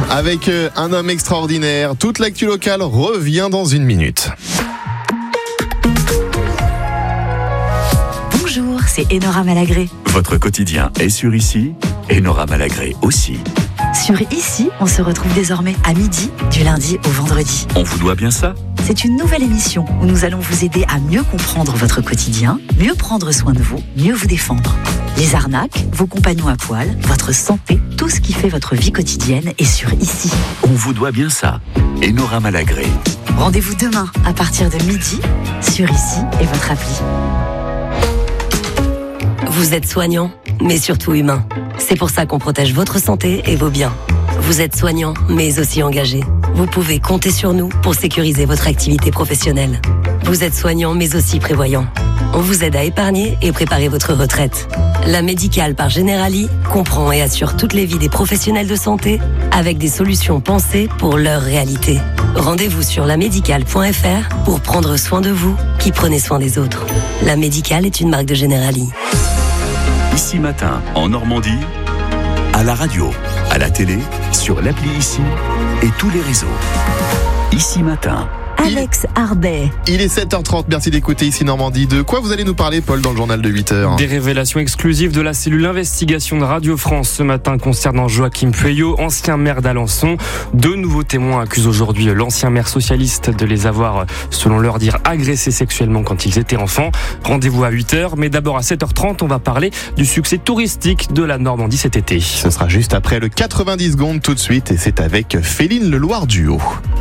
avec un homme extraordinaire. Toute l'actu locale revient dans une minute. Bonjour, c'est Enora Malagré. Votre quotidien est sur Ici, Enora Malagré aussi. Sur Ici, on se retrouve désormais à midi, du lundi au vendredi. On vous doit bien ça ? C'est une nouvelle émission où nous allons vous aider à mieux comprendre votre quotidien, mieux prendre soin de vous, mieux vous défendre. Les arnaques, vos compagnons à poil, votre santé, tout ce qui fait votre vie quotidienne est sur Ici. On vous doit bien ça, Enora Malagré. Rendez-vous demain à partir de midi sur Ici et votre appli. Vous êtes soignant, mais surtout humain. C'est pour ça qu'on protège votre santé et vos biens. Vous êtes soignant, mais aussi engagé. Vous pouvez compter sur nous pour sécuriser votre activité professionnelle. Vous êtes soignant, mais aussi prévoyant. On vous aide à épargner et préparer votre retraite. La Médicale par Generali comprend et assure toutes les vies des professionnels de santé avec des solutions pensées pour leur réalité. Rendez-vous sur lamédicale.fr pour prendre soin de vous qui prenez soin des autres. La Médicale est une marque de Generali. Ici Matin, en Normandie, à la radio, à la télé, sur l'appli Ici et tous les réseaux. Ici Matin. Alex Arbet. Il est 7h30, merci d'écouter Ici Normandie. De quoi vous allez nous parler, Paul, dans le journal de 8h? Des révélations exclusives de la cellule investigation de Radio France ce matin concernant Joachim Pueyo, ancien maire d'Alençon. Deux nouveaux témoins accusent aujourd'hui l'ancien maire socialiste de les avoir, selon leur dire, agressés sexuellement quand ils étaient enfants. Rendez-vous à 8h, mais d'abord à 7h30, on va parler du succès touristique de la Normandie cet été. Ce sera juste après le 90 secondes tout de suite, et c'est avec Féline Leloir Duo.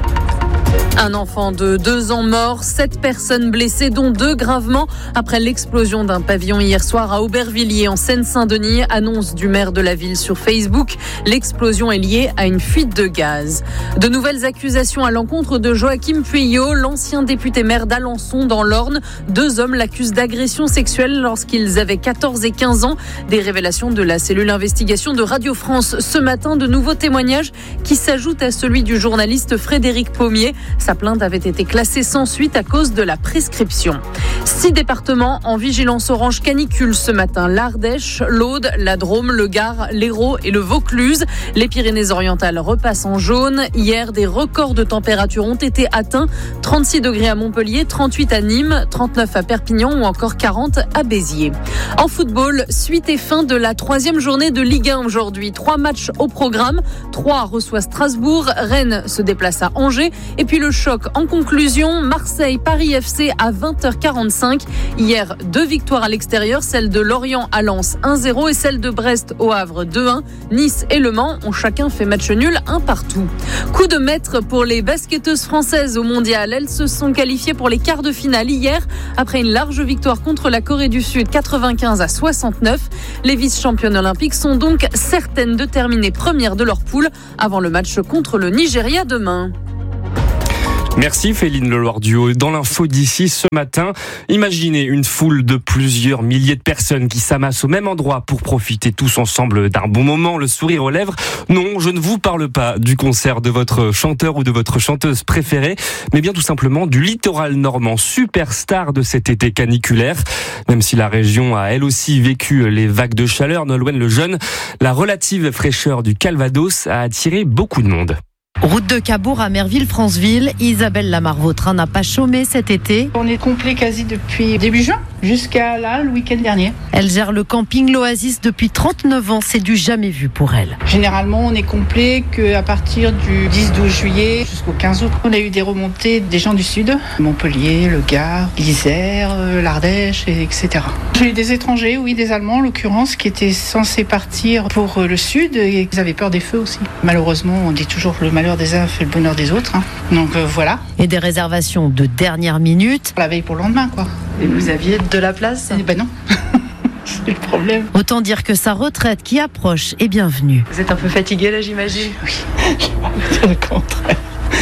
Un enfant de 2 ans mort, 7 personnes blessées, dont 2 gravement, après l'explosion d'un pavillon hier soir à Aubervilliers, en Seine-Saint-Denis, annonce du maire de la ville sur Facebook. L'explosion est liée à une fuite de gaz. De nouvelles accusations à l'encontre de Joachim Pueyo, l'ancien député maire d'Alençon dans l'Orne. 2 hommes l'accusent d'agression sexuelle lorsqu'ils avaient 14 et 15 ans. Des révélations de la cellule investigation de Radio France ce matin, de nouveaux témoignages qui s'ajoutent à celui du journaliste Frédéric Pommier. Sa plainte avait été classée sans suite à cause de la prescription. 6 départements en vigilance orange canicule ce matin. L'Ardèche, l'Aude, la Drôme, le Gard, l'Hérault et le Vaucluse. Les Pyrénées-Orientales repassent en jaune. Hier, des records de température ont été atteints. 36 degrés à Montpellier, 38 à Nîmes, 39 à Perpignan ou encore 40 à Béziers. En football, suite et fin de la 3e journée de Ligue 1 aujourd'hui. 3 matchs au programme. 3 reçoit Strasbourg, Rennes se déplace à Angers. Et puis le choc en conclusion, Marseille-Paris FC à 20h45. Hier, 2 victoires à l'extérieur, celle de Lorient à Lens 1-0 et celle de Brest au Havre 2-1. Nice et Le Mans ont chacun fait match nul 1 partout. Coup de maître pour les basketteuses françaises au mondial. Elles se sont qualifiées pour les quarts de finale hier après une large victoire contre la Corée du Sud 95-69. Les vice-championnes olympiques sont donc certaines de terminer premières de leur poule avant le match contre le Nigeria demain. Merci Féline Leloir Duo. Dans l'info d'ici ce matin, imaginez une foule de plusieurs milliers de personnes qui s'amassent au même endroit pour profiter tous ensemble d'un bon moment, le sourire aux lèvres. Non, je ne vous parle pas du concert de votre chanteur ou de votre chanteuse préférée, mais bien tout simplement du littoral normand, superstar de cet été caniculaire. Même si la région a elle aussi vécu les vagues de chaleur, Nolwenn Lejeune, la relative fraîcheur du Calvados a attiré beaucoup de monde. Route de Cabourg à Merville-Franceville, Isabelle Lamarre-Vautrin n'a pas chômé cet été. On est complet quasi depuis début juin, jusqu'à là, le week-end dernier. Elle gère le camping L'Oasis depuis 39 ans, c'est du jamais vu pour elle. Généralement, on est complet qu'à partir du 10-12 juillet jusqu'au 15 août. On a eu des remontées des gens du sud, Montpellier, le Gard, l'Isère, l'Ardèche, etc. J'ai eu des étrangers, oui, des Allemands en l'occurrence, qui étaient censés partir pour le sud et ils avaient peur des feux aussi. Malheureusement, on dit toujours le malheur des uns fait le bonheur des autres. Donc voilà. Et des réservations de dernière minute. La veille pour le lendemain, quoi. Et vous aviez de la place ? Eh ben non. C'est le problème. Autant dire que sa retraite qui approche est bienvenue. Vous êtes un peu fatigué là, j'imagine ? Oui, je vais pas vous dire le contraire.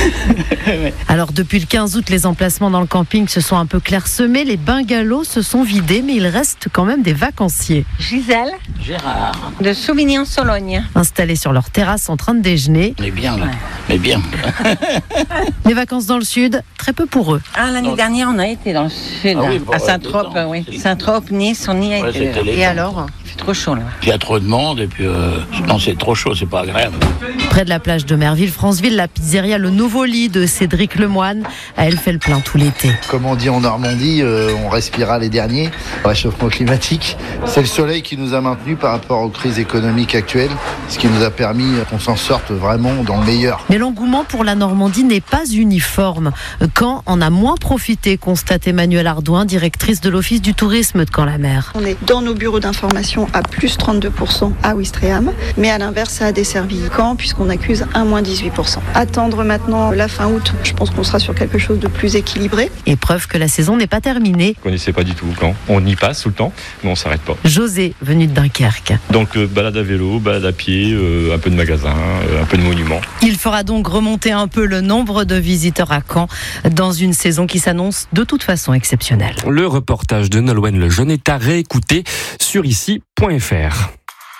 Alors depuis le 15 août, les emplacements dans le camping se sont un peu clairsemés, les bungalows se sont vidés, mais il reste quand même des vacanciers. Gisèle, Gérard, de Souvigny-en-Sologne. Installés sur leur terrasse en train de déjeuner. on est bien là, mais bien. Les vacances dans le sud, très peu pour eux. Ah, l'année dernière, on a été dans le sud, Ah oui, à Saint-Trope, oui. Saint-Trope, Nice, on y a été. C'était les Et temps. alors ? c'est trop chaud là. Il y a trop de monde et puis non, c'est trop chaud, c'est pas agréable. Près de la plage de Merville-Franceville, la pizzeria Le Nouveau Lit de Cédric Lemoine, elle fait le plein tout l'été. Comme on dit en Normandie, on respirera les derniers. Réchauffement climatique, c'est le soleil qui nous a maintenus par rapport aux crises économiques actuelles, ce qui nous a permis qu'on s'en sorte vraiment dans le meilleur. Mais l'engouement pour la Normandie n'est pas uniforme. Caen en a moins profité, constate Emmanuelle Ardouin, directrice de l'Office du tourisme de Caen-la-Mer. On est dans nos bureaux d'information à plus 32% à Ouistreham, mais à l'inverse, ça a desservi Caen puisqu'on accuse un moins 18%. Attendre maintenant la fin août, je pense qu'on sera sur quelque chose de plus équilibré. Et preuve que la saison n'est pas terminée. On ne connaissait pas du tout Caen. On y passe tout le temps, mais on ne s'arrête pas. José, venu de Dunkerque. Donc balade à vélo, balade à pied, un peu de magasins, un peu de monuments. Il fera donc remonter un peu le nombre de visiteurs à Caen dans une saison qui s'annonce de toute façon exceptionnelle. Le reportage de Nolwenn Lejeune est à réécouter sur ici.fr.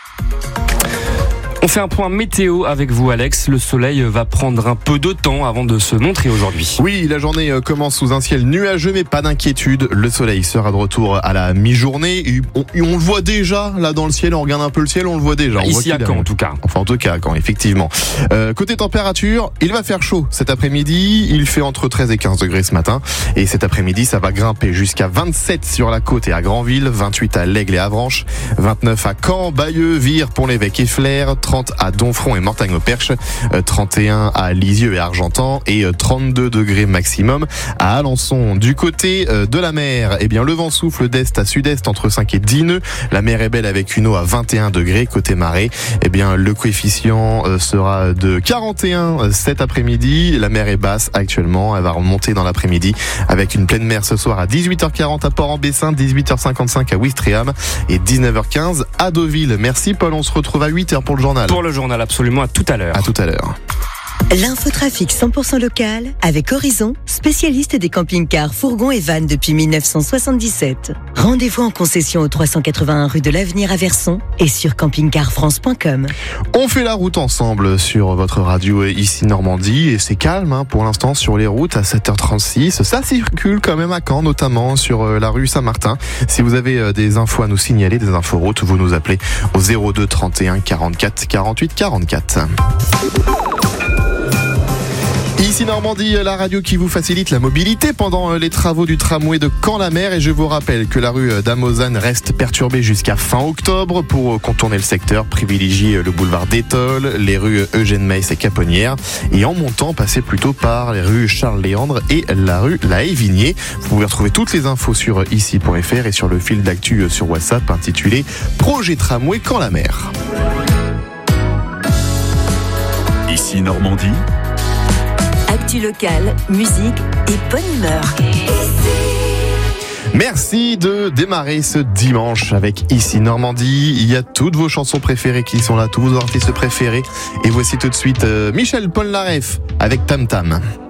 On fait un point météo avec vous, Alex. Le soleil va prendre un peu de temps avant de se montrer aujourd'hui. Oui, la journée commence sous un ciel nuageux, mais pas d'inquiétude. Le soleil sera de retour à la mi-journée. Et on le voit déjà, là, dans le ciel. On regarde un peu le ciel, on le voit déjà. Ici à Caen, en tout cas. Enfin, en tout cas, à Caen, effectivement. Côté température, il va faire chaud cet après-midi. Il fait entre 13 et 15 degrés ce matin. Et cet après-midi, ça va grimper jusqu'à 27 sur la côte et à Granville, 28 à l'Aigle et Avranches, 29 à Caen, Bayeux, Vire, Pont-l'Évêque et Flers, 30 à Donfront et Mortagne-au-Perche, 31 à Lisieux et Argentan et 32 degrés maximum à Alençon. Du côté de la mer, eh bien, le vent souffle d'est à sud-est entre 5 et 10 nœuds. La mer est belle avec une eau à 21 degrés. Côté marée, eh bien, le coefficient sera de 41 cet après-midi. La mer est basse actuellement. Elle va remonter dans l'après-midi avec une pleine mer ce soir à 18h40 à Port-en-Bessin, 18h55 à Ouistreham et 19h15 à Deauville. Merci Paul, on se retrouve à 8h pour le journal. Pour le journal, absolument, à tout à l'heure. À tout à l'heure. L'infotrafic 100% local avec Horizon, spécialiste des camping-cars, fourgons et vannes depuis 1977. Rendez-vous en concession au 381 rue de l'Avenir à Verson et sur campingcarfrance.com. On fait la route ensemble sur votre radio ici Normandie et c'est calme pour l'instant sur les routes à 7h36. Ça circule quand même à Caen, notamment sur la rue Saint-Martin. Si vous avez des infos à nous signaler, des infos routes, vous nous appelez au 02 31 44 48 44. Ici Normandie, la radio qui vous facilite la mobilité pendant les travaux du tramway de Caen-la-Mer. Et je vous rappelle que la rue d'Amozane reste perturbée jusqu'à fin octobre. Pour contourner le secteur, privilégiez le boulevard d'Étole, les rues Eugène Maes et Caponnière. Et en montant, passez plutôt par les rues Charles-Léandre et la rue La Haye-Vignier. Vous pouvez retrouver toutes les infos sur ici.fr et sur le fil d'actu sur WhatsApp intitulé Projet Tramway Caen-la-Mer. Ici Normandie. Actu local, musique et bonne humeur. Merci de démarrer ce dimanche avec Ici Normandie. Il y a toutes vos chansons préférées qui sont là, tous vos artistes préférés. Et voici tout de suite Michel Polnareff avec Tam Tam.